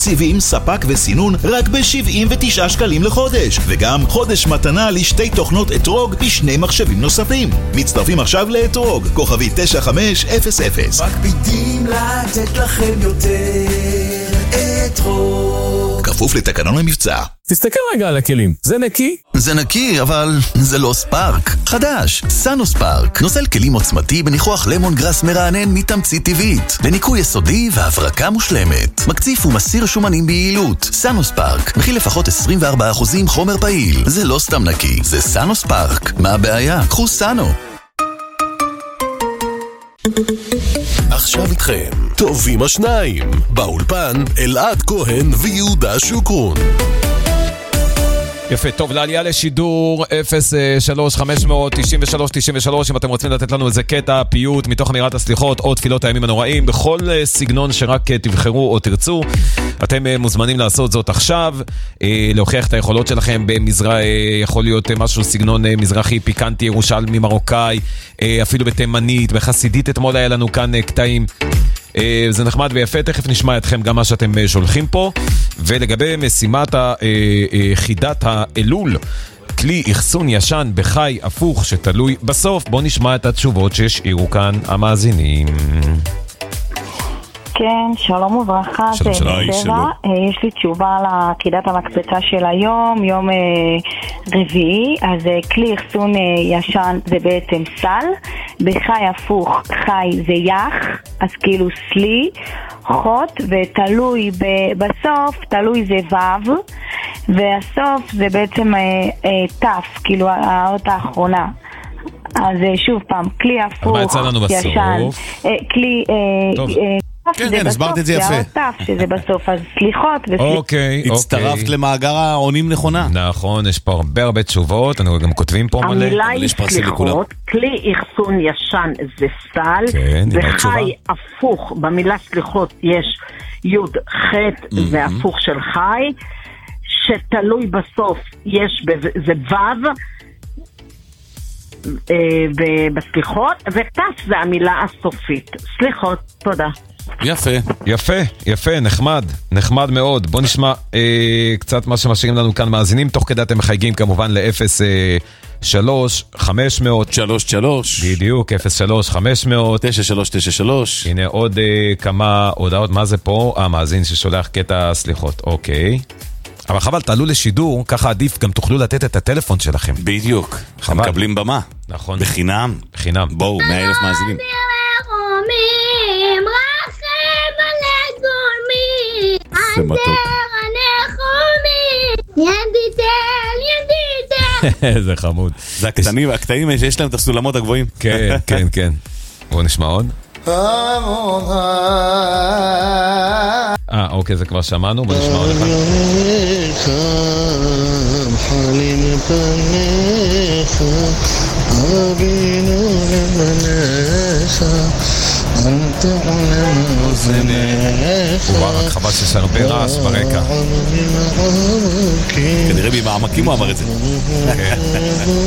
סיבים, ספק וסינון רק ב-79 שקלים לחודש, וגם חודש מתנה לשתי תוכנות אתרוג בשני מחשבים נוספים. מצטרפים עכשיו לאתרוג, כוכבי 9500. מקפידים לתת לכם יותר אתרוג. כפוף לתקנון המבצע. תסתכל רגע על הכלים, זה נקי? זה נקי, אבל זה לא ספארק. חדש, סנו ספארק. נוזל כלים עוצמתי בניחוח למון גרס מרענן מתמצית טבעית. לניקוי יסודי והברקה מושלמת. מקציף ומסיר שומנים ביעילות. סנו ספארק. מכיל לפחות 24% חומר פעיל. זה לא סתם נקי, זה סנו ספארק. מה הבעיה? קחו סנו. עכשיו איתכם, טובים השניים. באולפן, אלעד כהן ויהודה שוקרון. יפה, טוב, לעלייה לשידור 03-593-93, אם אתם רוצים לתת לנו איזה קטע, פיוט, מתוך אמירת הסליחות או תפילות הימים הנוראים, בכל סגנון שרק תבחרו או תרצו, אתם מוזמנים לעשות זאת עכשיו, להוכיח את היכולות שלכם יכול להיות משהו סגנון מזרחי, פיקנטי, ירושלמי, מרוקאי, אפילו בתימנית, בחסידית. אתמול היה לנו כאן קטעים, זה נחמד ויפה, תכף נשמע אתכם גם מה שאתם שולחים פה. ולגבי משימת חידת האלול, כלי אחסון ישן בחי הפוך שתלוי בסוף, בוא נשמע את התשובות שהשאירו כאן המאזינים. כן, שלום וברכה, שלום, זה שלום. שבע. יש לי תשובה לחידת המקפצה של היום, יום רביעי. אז כלי אחסון ישן זה בעצם סל, בחי הפוך חי זה יח, אז כאילו סלי, חוט, ותלוי בסוף, תלוי זה וו, והסוף זה בעצם תף, כאילו האות האחרונה. אז שוב פעם, כלי הפוך ישן, כלי כן, הסברת את זה יפה. שזה בסוף, אז סליחות אוקיי. הצטרפת למאגר העונים נכונה. נכון, יש פה הרבה תשובות, אנחנו גם כותבים פה מלא. המילה היא סליחות, כלי אחסון ישן זה סל, וחי הפוך, במילה סליחות יש יוד חטא, זה הפוך של חי, שתלוי בסוף יש זה וו, בסליחות, וטף זה המילה הסופית. סליחות, תודה. יפה, נחמד מאוד. בוא נשמע קצת מה שמשאירים לנו כאן מאזינים, תוך כדי אתם מחייגים כמובן ל-03-500 בדיוק, 03-500 הנה עוד כמה הודעות. מה זה פה? מאזין ששולח קטע סליחות. אוקיי, אבל חבל, תעלו לשידור, ככה עדיף גם תוכלו לתת את הטלפון שלכם. בדיוק, הם מקבלים במה. נכון. בחינם. בואו, 100,000 מאזינים. זה מתוק. זה חמוד. זה הקטעים שיש להם את הסולמות הגבוהים. כן. בואו נשמע עוד. אוקיי, זה כבר שמענו. בואו נשמע עוד אחד. רק חבל שיש הרבה רעש ברקע. כנראה במעמקים הוא אמר את זה.